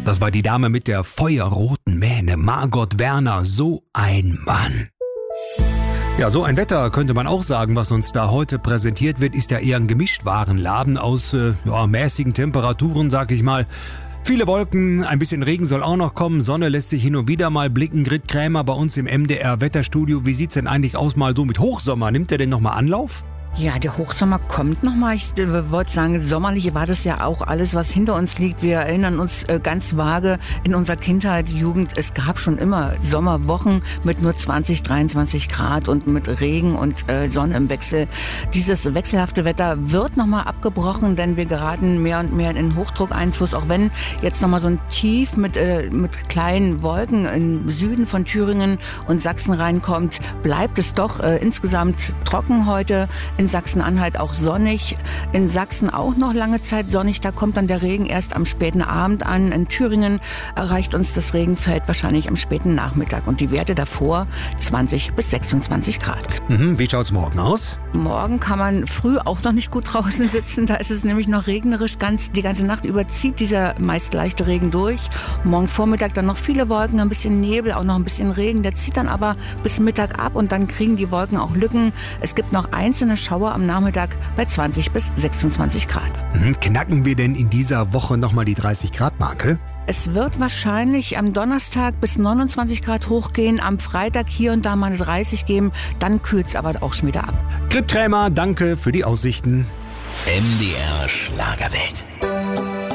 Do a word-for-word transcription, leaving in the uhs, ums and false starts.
Das war die Dame mit der feuerroten Mähne, Margot Werner, so ein Mann. Ja, so ein Wetter könnte man auch sagen, was uns da heute präsentiert wird, ist ja eher ein Gemischtwarenladen aus äh, ja, mäßigen Temperaturen, sag ich mal. Viele Wolken, ein bisschen Regen soll auch noch kommen, Sonne lässt sich hin und wieder mal blicken. Grit Krämer bei uns im M D R-Wetterstudio. Wie sieht's denn eigentlich aus mal so mit Hochsommer? Nimmt der denn nochmal Anlauf? Ja, der Hochsommer kommt nochmal. Ich äh, wollte sagen, sommerlich war das ja auch alles, was hinter uns liegt. Wir erinnern uns äh, ganz vage in unserer Kindheit, Jugend. Es gab schon immer Sommerwochen mit nur zwanzig, dreiundzwanzig Grad und mit Regen und äh, Sonne im Wechsel. Dieses wechselhafte Wetter wird nochmal abgebrochen, denn wir geraten mehr und mehr in den Hochdruckeinfluss. Auch wenn jetzt nochmal so ein Tief mit, äh, mit kleinen Wolken im Süden von Thüringen und Sachsen reinkommt, bleibt es doch äh, insgesamt trocken heute. In Sachsen-Anhalt auch sonnig, in Sachsen auch noch lange Zeit sonnig, da kommt dann der Regen erst am späten Abend an. In Thüringen erreicht uns das Regenfeld wahrscheinlich am späten Nachmittag und die Werte davor zwanzig bis sechsundzwanzig Grad. Mhm, wie schaut's morgen aus? Morgen kann man früh auch noch nicht gut draußen sitzen, da ist es nämlich noch regnerisch. Ganz, die ganze Nacht über zieht dieser meist leichte Regen durch. Morgen Vormittag dann noch viele Wolken, ein bisschen Nebel, auch noch ein bisschen Regen. Der zieht dann aber bis Mittag ab und dann kriegen die Wolken auch Lücken. Es gibt noch einzelne Schauer am Nachmittag bei zwanzig bis sechsundzwanzig Grad. Mhm, knacken wir denn in dieser Woche nochmal die dreißig Grad Marke? Es wird wahrscheinlich am Donnerstag bis neunundzwanzig Grad hochgehen, am Freitag hier und da mal eine dreißig geben, dann kühlt es aber auch schon wieder ab. Grit Krämer, danke für die Aussichten. M D R Schlagerwelt.